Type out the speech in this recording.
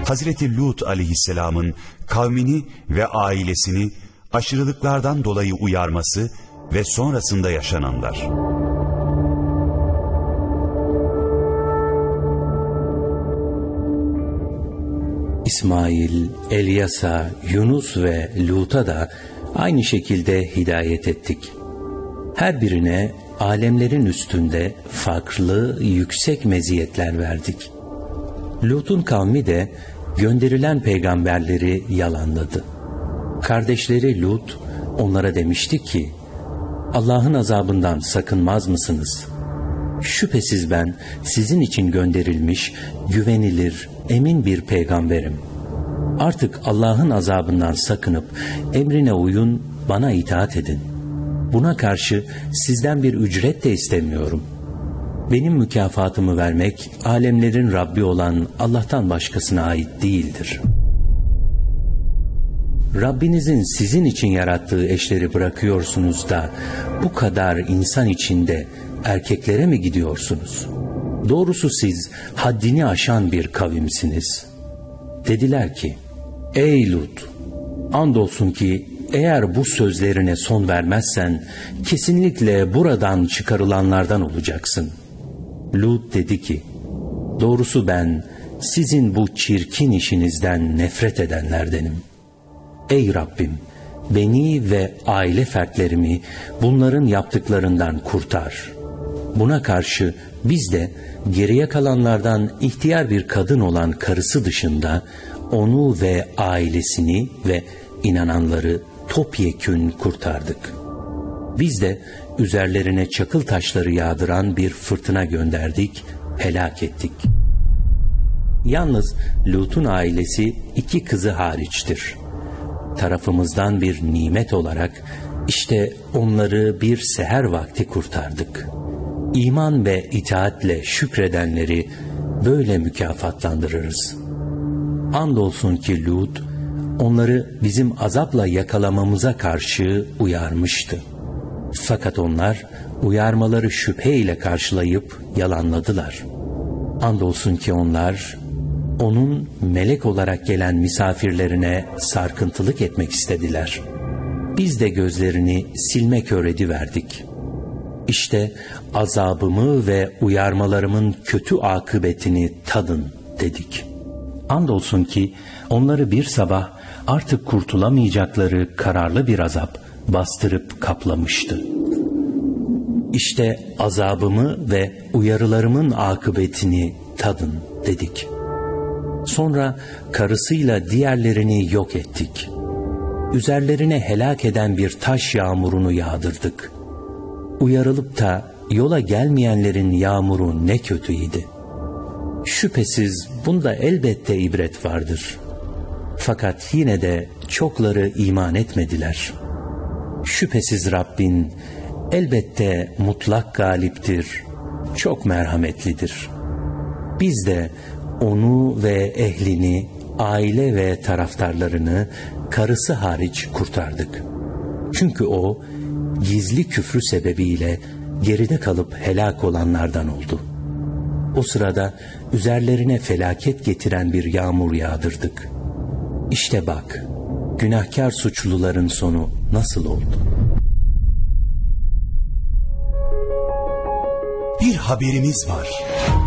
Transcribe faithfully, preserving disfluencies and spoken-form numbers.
Hazreti Lut aleyhisselamın kavmini ve ailesini aşırılıklardan dolayı uyarması ve sonrasında yaşananlar. İsmail, Elyas'a, Yunus ve Lut'a da aynı şekilde hidayet ettik. Her birine alemlerin üstünde farklı, yüksek meziyetler verdik. Lut'un kavmi de gönderilen peygamberleri yalanladı. Kardeşleri Lut onlara demişti ki, Allah'ın azabından sakınmaz mısınız? Şüphesiz ben sizin için gönderilmiş, güvenilir, emin bir peygamberim. Artık Allah'ın azabından sakınıp emrine uyun, bana itaat edin. Buna karşı sizden bir ücret de istemiyorum. Benim mükafatımı vermek, alemlerin Rabbi olan Allah'tan başkasına ait değildir. Rabbinizin sizin için yarattığı eşleri bırakıyorsunuz da, bu kadar insan içinde erkeklere mi gidiyorsunuz? Doğrusu siz haddini aşan bir kavimsiniz. Dediler ki, ey Lut, andolsun ki eğer bu sözlerine son vermezsen, kesinlikle buradan çıkarılanlardan olacaksın. Lut dedi ki, doğrusu ben sizin bu çirkin işinizden nefret edenlerdenim. Ey Rabbim, beni ve aile fertlerimi bunların yaptıklarından kurtar. Buna karşı biz de geriye kalanlardan ihtiyar bir kadın olan karısı dışında onu ve ailesini ve inananları topyekün kurtardık. Biz de üzerlerine çakıl taşları yağdıran bir fırtına gönderdik, helak ettik. Yalnız Lut'un ailesi iki kızı hariçtir. Tarafımızdan bir nimet olarak işte onları bir seher vakti kurtardık. İman ve itaatle şükredenleri böyle mükafatlandırırız. Andolsun ki Lut onları bizim azapla yakalamamıza karşı uyarmıştı. Fakat onlar uyarmaları şüpheyle karşılayıp yalanladılar. Andolsun ki onlar onun melek olarak gelen misafirlerine sarkıntılık etmek istediler. Biz de gözlerini silme kör ediverdik. İşte azabımı ve uyarmalarımın kötü akıbetini tadın dedik. Andolsun ki onları bir sabah artık kurtulamayacakları kararlı bir azap bastırıp kaplamıştı. İşte azabımı ve uyarılarımın akıbetini tadın dedik. Sonra karısıyla diğerlerini yok ettik. Üzerlerine helak eden bir taş yağmurunu yağdırdık. Uyarılıp da yola gelmeyenlerin yağmuru ne kötüydü. Şüphesiz bunda elbette ibret vardır. Fakat yine de çokları iman etmediler. Şüphesiz Rabbin elbette mutlak galiptir, çok merhametlidir. Biz de onu ve ehlini, aile ve taraftarlarını karısı hariç kurtardık. Çünkü o gizli küfrü sebebiyle geride kalıp helak olanlardan oldu. O sırada üzerlerine felaket getiren bir yağmur yağdırdık. İşte bak, günahkar suçluların sonu nasıl oldu? Bir haberimiz var.